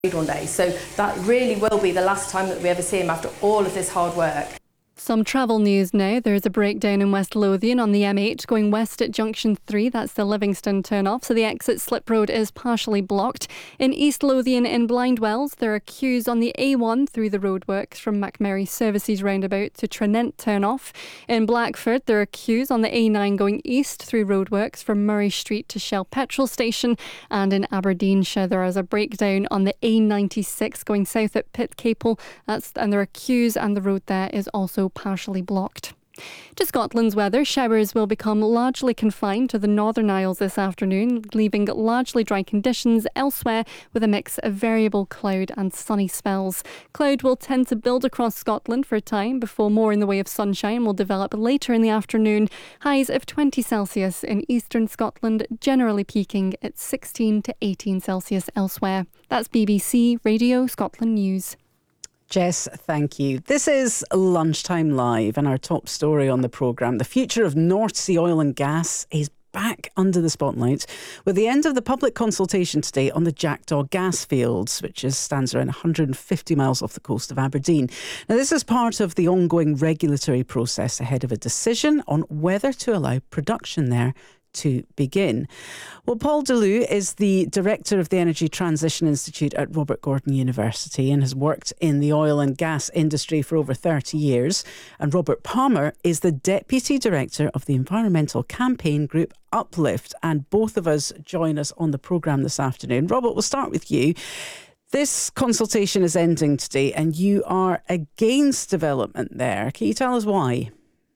one day. So that really will be the last time that we ever see him after all of this hard work. Some travel news now. There's a breakdown in West Lothian on the M8 going west at Junction 3. That's the Livingston turn-off. So the exit slip road is partially blocked. In East Lothian in Blindwells, there are queues on the A1 through the roadworks from McMurray Services roundabout to Trinent turn-off. In Blackford, there are queues on the A9 going east through roadworks from Murray Street to Shell petrol station. And in Aberdeenshire, there is a breakdown on the A96 going south at Pitcaple. And there are queues and the road there is also partially blocked. To Scotland's weather, showers will become largely confined to the Northern Isles this afternoon, leaving largely dry conditions elsewhere with a mix of variable cloud and sunny spells. Cloud will tend to build across Scotland for a time before more in the way of sunshine will develop later in the afternoon. Highs of 20 Celsius in eastern Scotland, generally peaking at 16 to 18 Celsius elsewhere. That's BBC Radio Scotland News. Jess, thank you. This is Lunchtime Live, and our top story on the programme. The future of North Sea oil and gas is back under the spotlight with the end of the public consultation today on the Jackdaw gas fields, which stands around 150 miles off the coast of Aberdeen. Now, this is part of the ongoing regulatory process ahead of a decision on whether to allow production there to begin. Well, Paul Delue is the director of the Energy Transition Institute at Robert Gordon University and has worked in the oil and gas industry for over 30 years. And Robert Palmer is the deputy director of the environmental campaign group Uplift. And both of us join us on the programme this afternoon. Robert, we'll start with you. This consultation is ending today and you are against development there. Can you tell us why?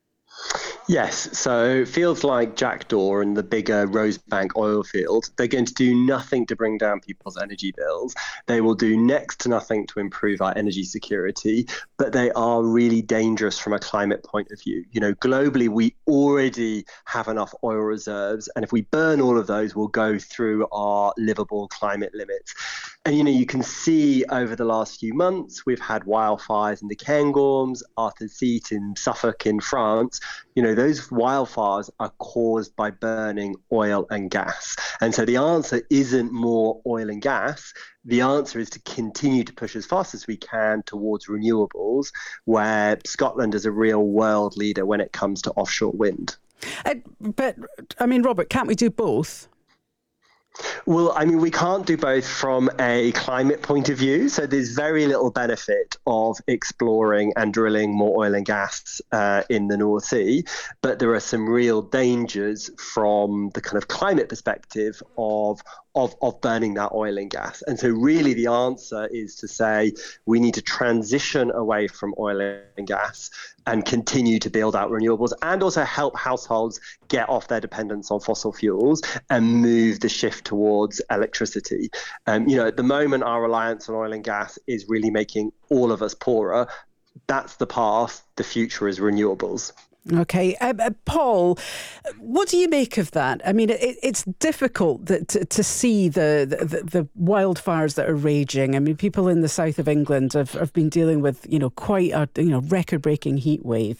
Yes, so fields like Jackdaw and the bigger Rosebank oil field, they're going to do nothing to bring down people's energy bills. They will do next to nothing to improve our energy security, but they are really dangerous from a climate point of view. You know, globally, we already have enough oil reserves, and if we burn all of those, we'll go through our livable climate limits. And, you know, you can see over the last few months, we've had wildfires in the Cairngorms, Arthur's Seat in Suffolk in France. You know, those wildfires are caused by burning oil and gas. And so the answer isn't more oil and gas. The answer is to continue to push as fast as we can towards renewables, where Scotland is a real world leader when it comes to offshore wind. But, I mean, Robert, can't we do both? Well, I mean, we can't do both from a climate point of view. So there's very little benefit of exploring and drilling more oil and gas in the North Sea. But there are some real dangers from the kind of climate perspective of burning that oil and gas. And so really the answer is to say we need to transition away from oil and gas and continue to build out renewables and also help households get off their dependence on fossil fuels and move the shift towards electricity. You know, at the moment, our reliance on oil and gas is really making all of us poorer. That's the path. The future is renewables. Okay. Paul, what do you make of that? I mean, it's difficult to see the wildfires that are raging. I mean, people in the south of England have been dealing with, you know, quite a, you know, record-breaking heat wave.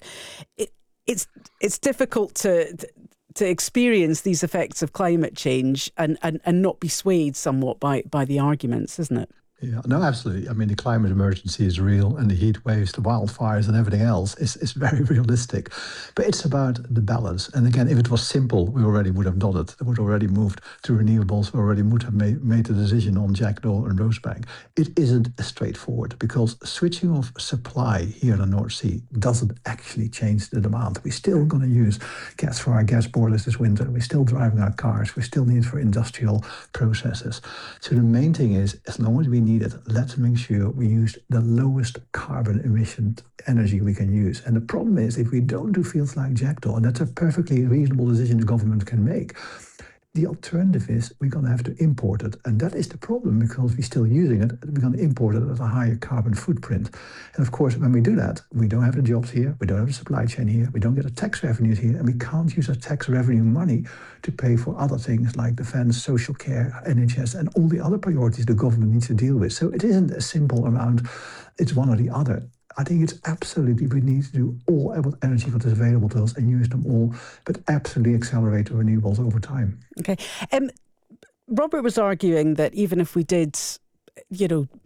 It's difficult to experience these effects of climate change and not be swayed somewhat by the arguments, isn't it? Yeah, no, absolutely. I mean, the climate emergency is real, and the heat waves, the wildfires and everything else is very realistic. But it's about the balance. And again, if it was simple, we already would have done it. We would already moved to renewables. We already would have made the decision on Jackdaw and Rosebank. It isn't straightforward because switching off supply here in the North Sea doesn't actually change the demand. We're still going to use gas for our gas boilers this winter. We're still driving our cars. We still need it for industrial processes. So the main thing is, as long as we need it, let's make sure we use the lowest carbon emission energy we can use. And the problem is, if we don't do fields like Jackdaw, and that's a perfectly reasonable decision the government can make, the alternative is we're going to have to import it. And that is the problem, because we're still using it. We're going to import it at a higher carbon footprint. And of course, when we do that, we don't have the jobs here, we don't have the supply chain here, we don't get the tax revenues here, and we can't use that tax revenue money to pay for other things like defence, social care, NHS, and all the other priorities the government needs to deal with. So it isn't as simple around it's one or the other. I think it's absolutely, we need to do all energy that is available to us and use them all, but absolutely accelerate the renewables over time. Okay. Robert was arguing that even if we did you know,